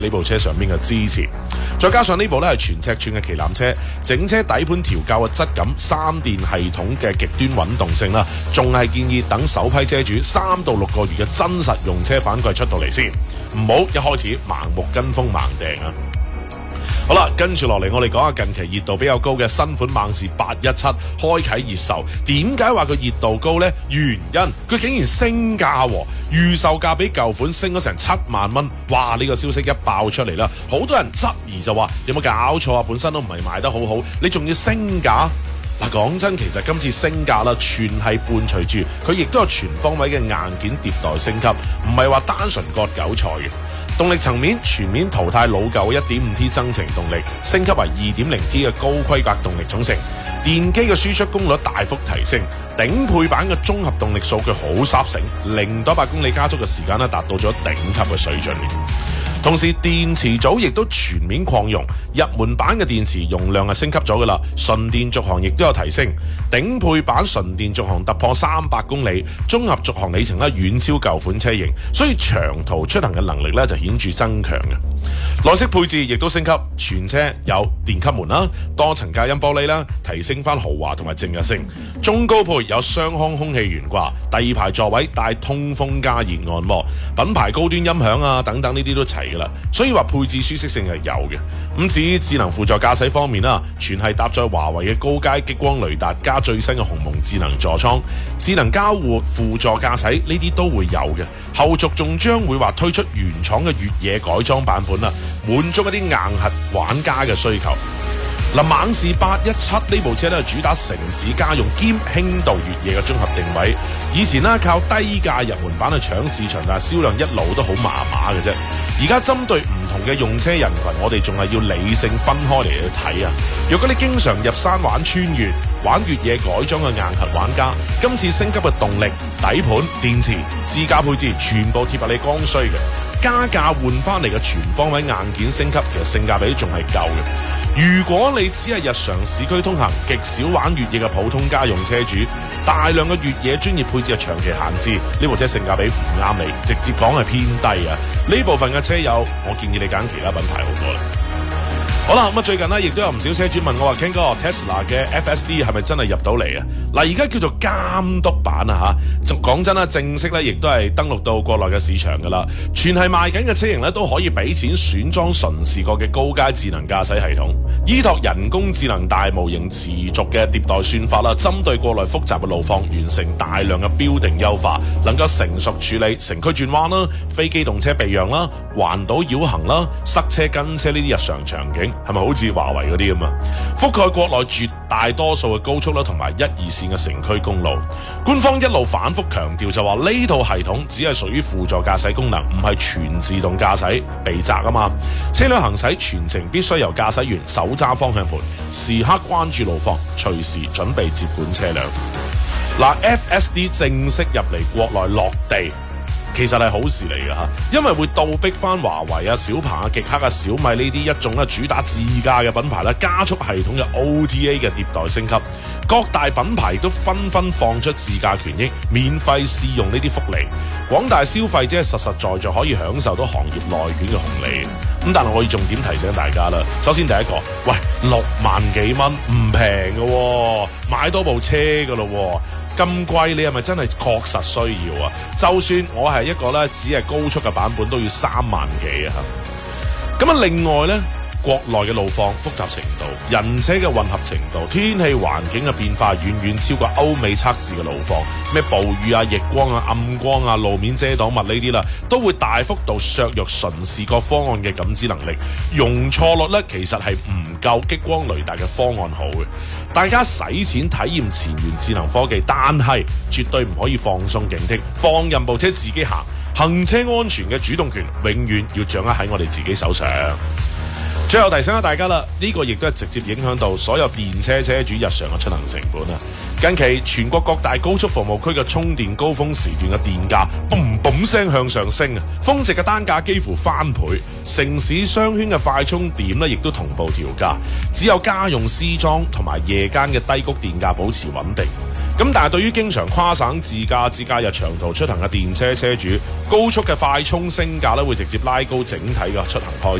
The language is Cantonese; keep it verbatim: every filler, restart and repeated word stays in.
呢部車上邊嘅支持。再加上呢部咧係全尺寸嘅旗艦車，整車底盤調校嘅質感、三電系統嘅極端穩動性啦，仲係建議等首批車主三到六個月嘅真實用車反饋出到嚟先，唔好一開始盲目跟風盲訂啊！好啦，跟住落嚟，我哋講下近期熱度比較高嘅新款猛士八一七開啟熱售。點解話佢熱度高呢？原因佢竟然升價喎，預售價比舊款升咗成七萬蚊。哇！呢個消息一爆出嚟啦，好多人質疑就話有冇搞錯啊？本身都唔係賣得好好，你仲要升價？嗱，講真，其實今次升價啦，全係伴隨住佢亦都有全方位嘅硬件迭代升級，唔係話單純割韭菜嘅。動力層面全面淘汰老舊 一點五 T 增程動力，升級為 二點零 T 嘅高規格動力總成，電機嘅輸出功率大幅提升，頂配版嘅綜合動力數據好濕醒，零到一百公里加速嘅時間咧達到咗頂級嘅水準。同時電池組亦都全面擴容，入門版嘅電池容量係升級咗噶啦，純電續航亦都有提升，頂配版純電續航突破三百公里，綜合續航里程咧遠超舊款車型，所以長途出行嘅能力咧就顯著增強嘅。內飾配置亦都升級，全車有電級門啦、多層隔音玻璃啦，提升翻豪華同埋靜謐性。中高配有雙腔空氣懸掛，第二排座位帶通風加熱按摩，品牌高端音響啊等等呢啲都齊噶啦，所以話配置舒適性係有嘅。咁至於智能輔助駕駛方面啦，全係搭載華為嘅高階激光雷達加最新嘅鴻蒙智能座艙、智能交互輔助駕駛呢啲都會有嘅。後續仲將會話推出原廠嘅越野改裝版本啦，滿足一啲硬核玩家嘅需求。嗱，猛士八一七呢部車咧主打城市家用兼輕度越野嘅綜合定位。以前咧靠低價入門版去搶市場，但係銷量一路都好麻麻嘅啫。而家針對唔同嘅用車人群，我哋仲係要理性分開嚟去睇啊！如果你經常入山玩穿越、玩越野改裝嘅硬核玩家，今次升級嘅動力、底盤、電池、自駕配置全部貼合你剛需嘅。加價換翻嚟嘅全方位硬件升級，其實性價比仲係夠嘅。如果你只係日常市區通行，極少玩越野嘅普通家用車主，大量嘅越野專業配置係長期閒置，呢部車性價比唔啱你，直接講係偏低啊！呢部分嘅車友，我建議你揀其他品牌好多啦。好啦，咁啊最近呢亦都有唔少車主問我話 Ken 哥 Tesla 嘅 F S D 係咪真係入到嚟啊？嗱，而家叫做監督版啊吓，講真啦，正式咧亦都係登陸到國內嘅市場噶啦，全係賣緊嘅車型咧都可以俾錢選裝純視覺嘅高階智能駕駛系統，依託人工智能大模型持續嘅迭代算法啦，針對國內複雜嘅路況完成大量嘅標定優化，能夠成熟處理城區轉彎啦、非機動車避讓啦、環島繞行啦、塞車跟車呢啲日常場景。係咪好似華為嗰啲咁啊？覆蓋國內絕大多數嘅高速啦，同埋一二線嘅城區公路。官方一路反覆強調就話呢套系統只係屬於輔助駕駛功能，唔係全自動駕駛，避責啊嘛。車輛行駛全程必須由駕駛員手揸方向盤，時刻關注路況，隨時準備接管車輛。嗱 ，F S D 正式入嚟國內落地。其實係好事嚟㗎嚇，因為會倒逼翻華為啊、小鵬啊、極氪啊、小米呢啲一眾咧主打自駕嘅品牌咧，加速系統嘅 O T A 嘅迭代升級。各大品牌亦都紛紛放出自駕權益，免費試用呢啲福利。廣大消費者實實在在可以享受到行業內卷嘅紅利。咁但係我要重點提醒大家啦，首先第一個，喂，六萬幾蚊唔平㗎喎，買多部車㗎咯喎。咁貴，你係咪真係確實需要啊？就算我係一個咧，只係高速嘅版本，都要三萬幾啊！咁啊，另外咧，國內嘅路況複雜程度、人車嘅混合程度、天氣環境嘅變化，遠遠超過歐美測試嘅路況。咩暴雨啊、逆光啊、暗光啊、路面遮擋物呢啲啦，都會大幅度削弱純視覺方案嘅感知能力。容錯率咧，其實係唔夠激光雷達嘅方案好嘅。大家使錢體驗前沿智能科技，但係絕對唔可以放鬆警惕，放任部車自己行。行車安全嘅主動權永遠要掌握喺我哋自己手上。最後提醒下大家啦，呢個亦都係直接影響到所有電車車主日常嘅出行成本啊！近期全國各大高速服務區嘅充電高峰時段嘅電價嘣嘣聲向上升啊，峰值嘅單價幾乎翻倍，城市商圈嘅快充點咧亦都同步調價，只有家用私裝同埋夜間嘅低谷電價保持穩定。 咁但係對於經常跨省自駕至假日長途出行嘅電車車主，高速嘅快充升價咧會直接拉高整體嘅出行開